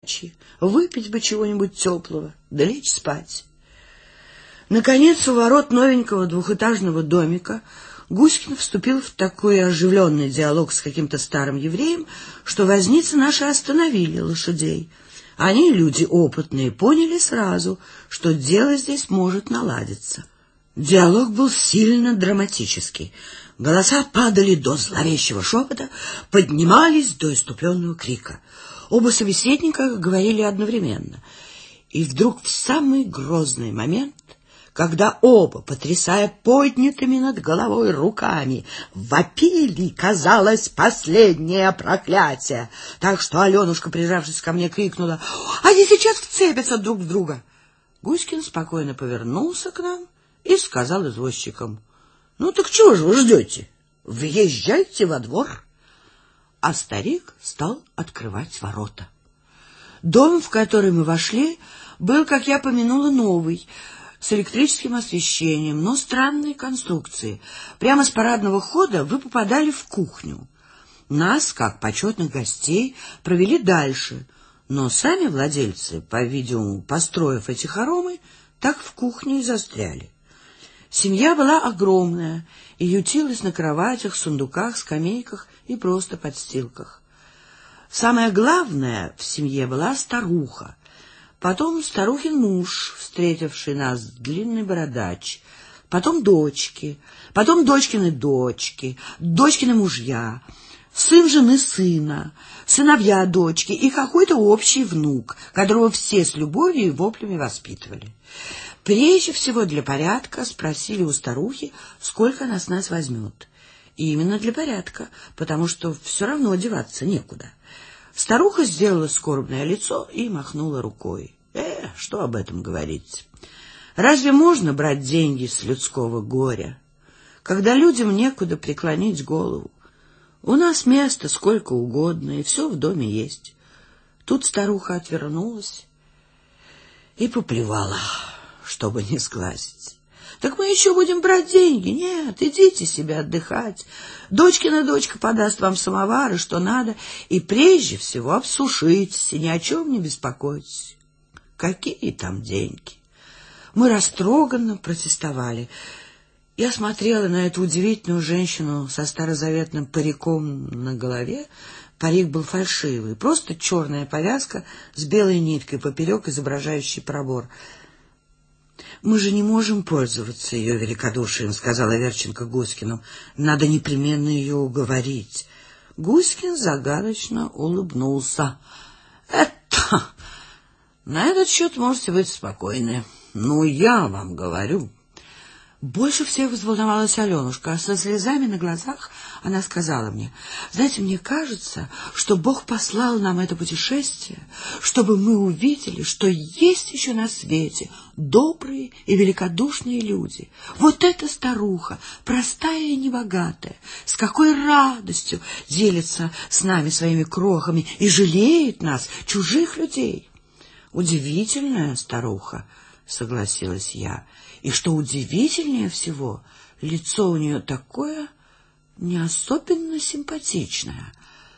ночи, выпить бы чего-нибудь теплого, да лечь спать. Наконец, у ворот новенького двухэтажного домика Гуськин вступил в такой оживленный диалог с каким-то старым евреем, что возницы наши остановили лошадей. Они, люди опытные, поняли сразу, что дело здесь может наладиться. Диалог был сильно драматический. Голоса падали до зловещего шепота, поднимались до исступленного крика. Оба собеседника говорили одновременно. И вдруг в самый грозный момент, когда оба, потрясая поднятыми над головой руками, вопили, казалось, последнее проклятие, так что Аленушка, прижавшись ко мне, крикнула: «Они сейчас вцепятся друг в друга!» Гуськин спокойно повернулся к нам и сказал извозчикам: «Ну так чего же вы ждете? Въезжайте во двор!» А старик стал открывать ворота. Дом, в который мы вошли, был, как я помянула, новый, с электрическим освещением, но странной конструкции. Прямо с парадного хода вы попадали в кухню. Нас, как почетных гостей, провели дальше, но сами владельцы, по-видимому, построив эти хоромы, так в кухне и застряли. Семья была огромная и ютилась на кроватях, сундуках, скамейках и просто подстилках. Самое главное в семье была старуха, потом старухин муж, встретивший нас, длинный бородач, потом дочки, потом дочкины дочки, дочкины мужья, сын жены сына, сыновья дочки и какой-то общий внук, которого все с любовью и воплями воспитывали. Прежде всего для порядка спросили у старухи, сколько она с нас возьмет. И именно для порядка, потому что все равно одеваться некуда. Старуха сделала скорбное лицо и махнула рукой. Что об этом говорить? Разве можно брать деньги с людского горя, когда людям некуда преклонить голову? У нас место сколько угодно, и все в доме есть. Тут старуха отвернулась и поплевала, чтобы не сглазить. Так мы еще будем брать деньги? Нет, идите себе отдыхать. Дочкина дочка подаст вам самовары, что надо, и прежде всего обсушитесь, и ни о чем не беспокойтесь. Какие там деньги? Мы растроганно протестовали. Я смотрела на эту удивительную женщину со старозаветным париком на голове. Парик был фальшивый, просто черная повязка с белой ниткой поперек, изображающей пробор. «Мы же не можем пользоваться ее великодушием», — сказала Верченко Гуськину. «Надо непременно ее уговорить». Гуськин загадочно улыбнулся. «Это... На этот счет можете быть спокойны. Ну, я вам говорю». Больше всех взволновалась Аленушка, а со слезами на глазах она сказала мне: «Знаете, мне кажется, что Бог послал нам это путешествие, чтобы мы увидели, что есть еще на свете добрые и великодушные люди. Вот эта старуха, простая и небогатая, с какой радостью делится с нами своими крохами и жалеет нас, чужих людей». «Удивительная старуха», — согласилась я. «И что удивительнее всего, лицо у нее такое не особенно симпатичное.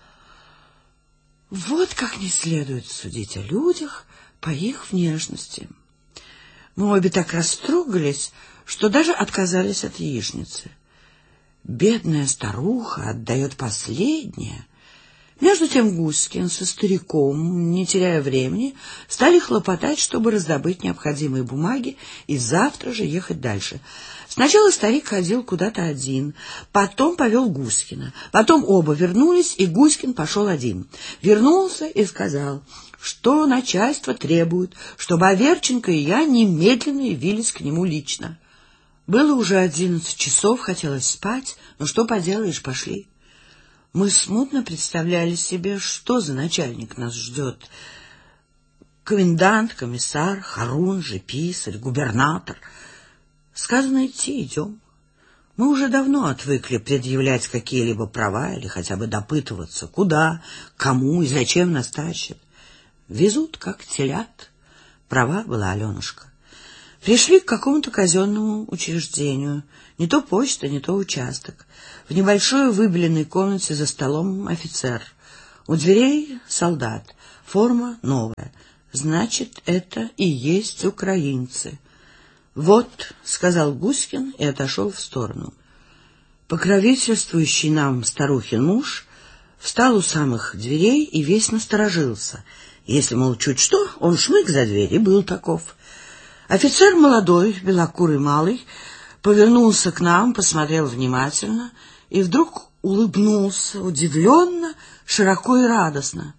Вот как не следует судить о людях по их внешности». Мы обе так растрогались, что даже отказались от яичницы. Бедная старуха отдает последнее. Между тем Гуськин со стариком, не теряя времени, стали хлопотать, чтобы раздобыть необходимые бумаги и завтра же ехать дальше. Сначала старик ходил куда-то один, потом повел Гуськина, потом оба вернулись, и Гуськин пошел один. Вернулся и сказал, что начальство требует, чтобы Аверченко и я немедленно явились к нему лично. Было уже 11 часов, хотелось спать, но что поделаешь, пошли. Мы смутно представляли себе, что за начальник нас ждет. Комендант, комиссар, хорунжий, писарь, губернатор. Сказано идти, идем. Мы уже давно отвыкли предъявлять какие-либо права или хотя бы допытываться, куда, кому и зачем нас тащат. Везут, как телят. Права была Аленушка. Пришли к какому-то казенному учреждению. Не то почта, не то участок. В небольшой выбеленной комнате за столом офицер. У дверей солдат. форма новая. Значит, это и есть украинцы. «Вот», — сказал Гуськин и отошел в сторону. Покровительствующий нам старухин муж встал у самых дверей и весь насторожился. Если, мол, чуть что, он шмык за дверь, и был таков. Офицер молодой, белокурый малый, повернулся к нам, посмотрел внимательно и вдруг улыбнулся, удивленно, широко и радостно.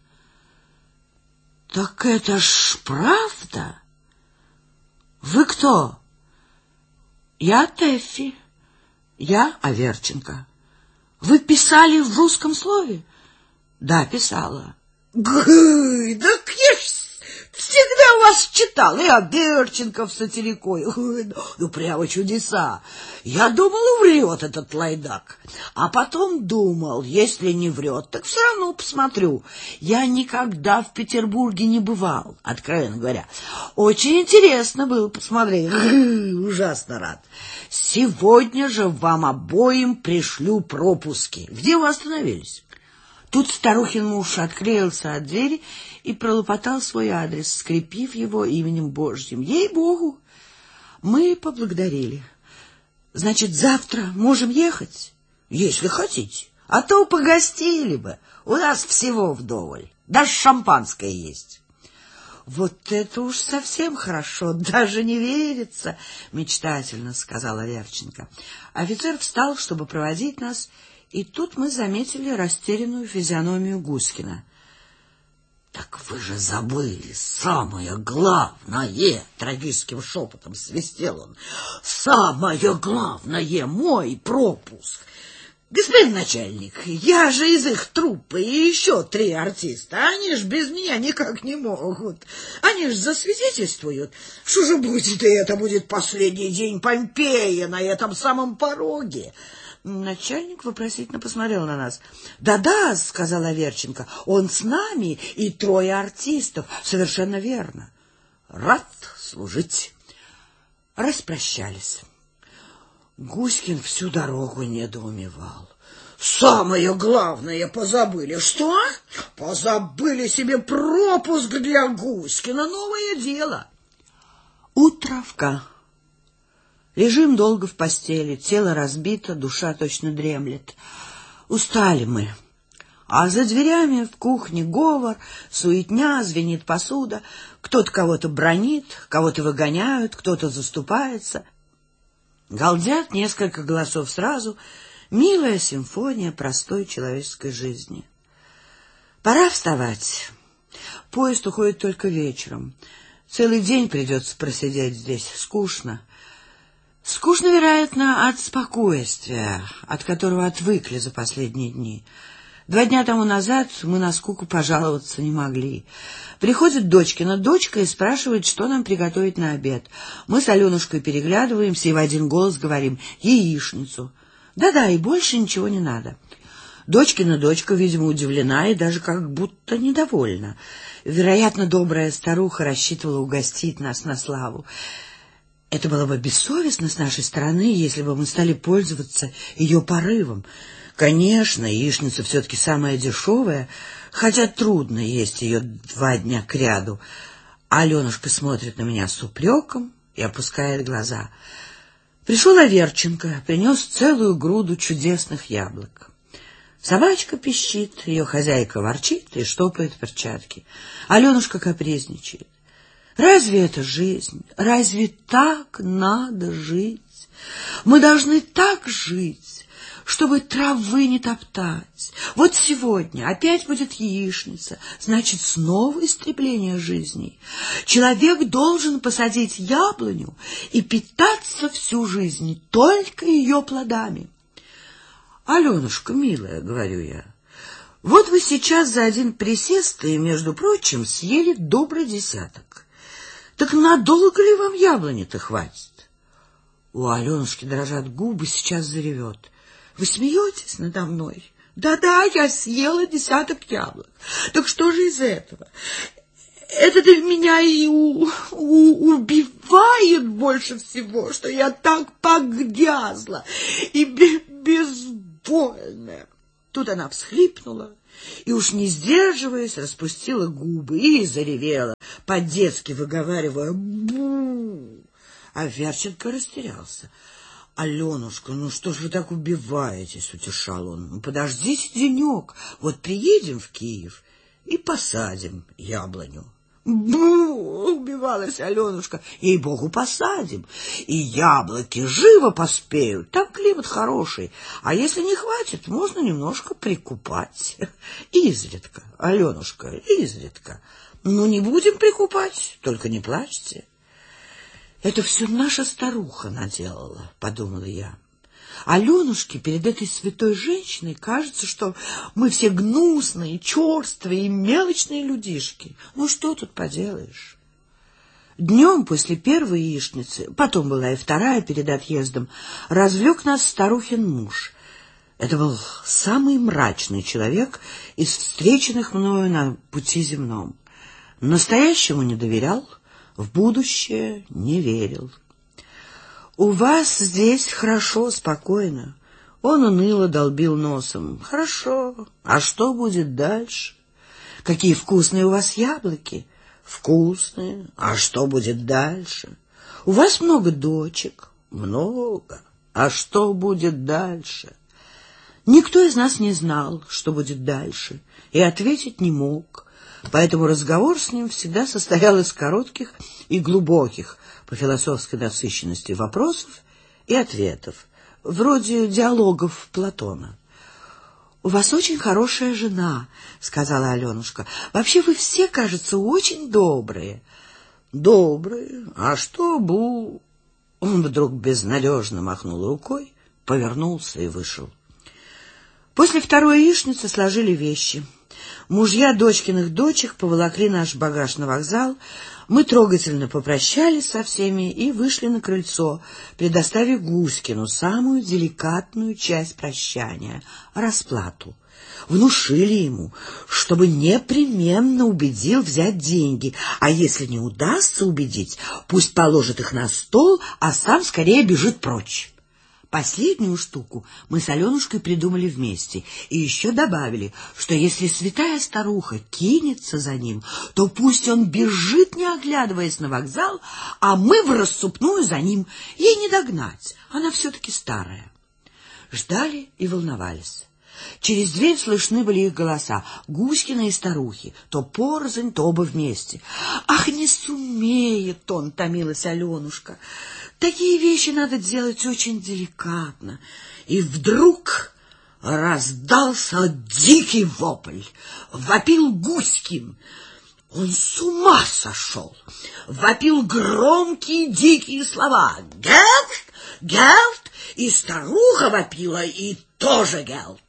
«Так это ж правда? Вы кто?» «Я Тэффи. Я Аверченко. Вы писали в русском слове?» «Да, писала». «Гы, да я ж всегда вас читал, и Аверченко в сатирикой. Ну, прямо чудеса. Я думал, врет этот лайдак. А потом думал, если не врет, так все равно посмотрю. Я никогда в Петербурге не бывал, откровенно говоря. Очень интересно было посмотреть. Ужасно рад. Сегодня же вам обоим пришлю пропуски. Где вы остановились?» Тут старухин муж отклеился от двери и пролопотал свой адрес, скрепив его именем Божьим. Ей-богу! Мы поблагодарили. «Значит, завтра можем ехать?» «Если хотите. А то погостили бы. У нас всего вдоволь. Даже шампанское есть». «Вот это уж совсем хорошо, даже не верится», — мечтательно сказала Аверченко. Офицер встал, чтобы проводить нас, и тут мы заметили растерянную физиономию Гуськина. «Так вы же забыли самое главное!» — трагическим шепотом свистел он. «Самое главное — мой пропуск! Господин начальник, я же из их труппы и еще 3 артиста. Они ж без меня никак не могут. Они ж засвидетельствуют. Что же будет, и это будет последний день Помпея на этом самом пороге?» Начальник вопросительно посмотрел на нас. «Да-да», — сказала Аверченко, — «он с нами и 3 артистов. Совершенно верно. Рад служить». Распрощались. Гуськин всю дорогу недоумевал. «Самое главное позабыли». «Что?» «Позабыли себе пропуск для Гуськина. Новое дело». Утровка. Лежим долго в постели, тело разбито, душа точно дремлет. Устали мы. А за дверями в кухне говор, суетня, звенит посуда. Кто-то кого-то бранит, кого-то выгоняют, кто-то заступается. Галдят несколько голосов сразу. Милая симфония простой человеческой жизни. Пора вставать. Поезд уходит только вечером. Целый день придется просидеть здесь. Скучно. Скучно, вероятно, от спокойствия, от которого отвыкли за последние дни. 2 дня тому назад мы на скуку пожаловаться не могли. Приходит дочкина дочка и спрашивает, что нам приготовить на обед. Мы с Аленушкой переглядываемся и в один голос говорим: яичницу. Да-да, и больше ничего не надо. Дочкина дочка, видимо, удивлена и даже как будто недовольна. Вероятно, добрая старуха рассчитывала угостить нас на славу. Это было бы бессовестно с нашей стороны, если бы мы стали пользоваться ее порывом. Конечно, яичница все-таки самая дешевая, хотя трудно есть ее 2 дня кряду. Аленушка смотрит на меня с упреком и опускает глаза. Пришел Аверченко, принес целую груду чудесных яблок. Собачка пищит, ее хозяйка ворчит и штопает перчатки. Аленушка капризничает. Разве это жизнь? Разве так надо жить? Мы должны так жить, чтобы травы не топтать. Вот сегодня опять будет яичница, значит, снова истребление жизней. Человек должен посадить яблоню и питаться всю жизнь только ее плодами. Аленушка, милая, говорю я, вот вы сейчас за один присест и, между прочим, съели добрый десяток. Так надолго ли вам яблони-то хватит? У Аленушки дрожат губы, сейчас заревет. Вы смеетесь надо мной? Да-да, я съела 10 яблок. Так что же из этого? Это-то меня и убивает больше всего, что я так погрязла и безвольная. Тут она всхлипнула И уж не сдерживаясь, распустила губы и заревела, по-детски выговаривая «бу». А Верченко растерялся. «Аленушка, ну что ж вы так убиваетесь?» — утешал он. «Ну, подождите денек, вот приедем в Киев и посадим яблоню». «Бу!» — убивалась Аленушка. «Ей-богу, посадим, и яблоки живо поспеют, там климат хороший, а если не хватит, можно немножко прикупать. Изредка, Аленушка, изредка. Ну, не будем прикупать, только не плачьте». «Это все наша старуха наделала», — подумала я. Аленушке перед этой святой женщиной кажется, что мы все гнусные, черствые и мелочные людишки. Ну, что тут поделаешь? Днем после первой яичницы, потом была и вторая перед отъездом, развлек нас старухин муж. Это был самый мрачный человек из встреченных мною на пути земном. Настоящему не доверял, в будущее не верил. «У вас здесь хорошо, спокойно». Он уныло долбил носом. «Хорошо. А что будет дальше? Какие вкусные у вас яблоки?» «Вкусные. А что будет дальше? У вас много дочек?» «Много. А что будет дальше?» Никто из нас не знал, что будет дальше, и ответить не мог. Поэтому разговор с ним всегда состоял из коротких и глубоких по философской насыщенности вопросов и ответов, вроде диалогов Платона. «У вас очень хорошая жена», — сказала Аленушка. «Вообще вы все, кажется, очень добрые». «Добрые? А что бу...» Он вдруг безнадежно махнул рукой, повернулся и вышел. После второй яичницы сложили вещи. Мужья дочкиных дочек поволокли наш багаж на вокзал. Мы трогательно попрощались со всеми и вышли на крыльцо, предоставив Гуськину самую деликатную часть прощания — расплату. Внушили ему, чтобы непременно убедил взять деньги, а если не удастся убедить, пусть положит их на стол, а сам скорее бежит прочь. Последнюю штуку мы с Аленушкой придумали вместе и еще добавили, что если святая старуха кинется за ним, то пусть он бежит, не оглядываясь на вокзал, а мы в рассыпную за ним. Ей не догнать, она все-таки старая. Ждали и волновались. Через дверь слышны были их голоса, Гуськина и старухи, то порознь, то оба вместе. «Ах, не сумеет он!» — томилась Аленушка. «Такие вещи надо делать очень деликатно». И вдруг раздался дикий вопль. Вопил Гуськин. Он с ума сошел. Вопил громкие дикие слова. «Гелт! Гелт!» И старуха вопила, и тоже гелт.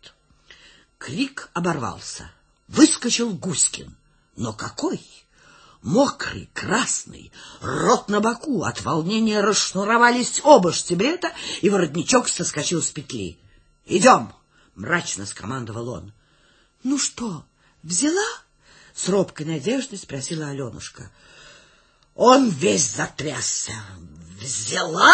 Крик оборвался. Выскочил Гуськин. Но какой! Мокрый, красный, рот на боку. От волнения расшнуровались оба штиблета, и воротничок соскочил с петли. «Идем!» — мрачно скомандовал он. «Ну что, взяла?» — с робкой надеждой спросила Аленушка. Он весь затрясся. «Взяла?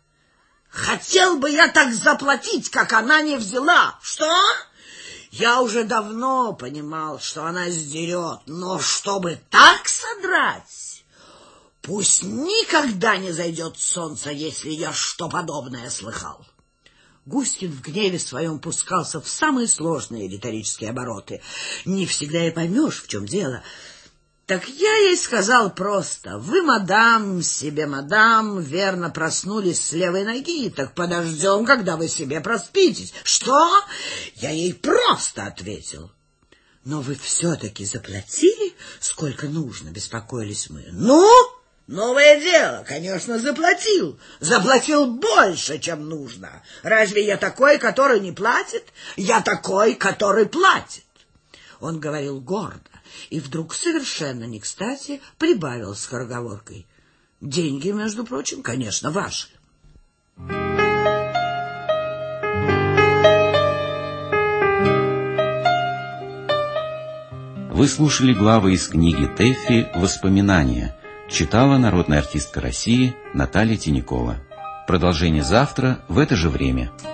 Хотел бы я так заплатить, как она не взяла. Что? Я уже давно понимал, что она сдерет, но чтобы так содрать, пусть никогда не зайдет солнце, если я что подобное слыхал». Гуськин в гневе своем пускался в самые сложные риторические обороты. Не всегда и поймешь, в чем дело. Так я ей сказал просто: «Вы, мадам, себе, мадам, верно проснулись с левой ноги, так подождем, когда вы себе проспитесь». «Что?» Я ей просто ответил. «Но вы все-таки заплатили, сколько нужно?» — беспокоились мы. «Ну, новое дело, конечно, заплатил. Заплатил больше, чем нужно. Разве я такой, который не платит? Я такой, который платит». Он говорил гордо и вдруг совершенно не кстати прибавил скороговоркой: «Деньги, между прочим, конечно, ваши». Вы слушали главы из книги Тэффи «Воспоминания». Читала народная артистка России Наталья Тинякова. Продолжение завтра в это же время.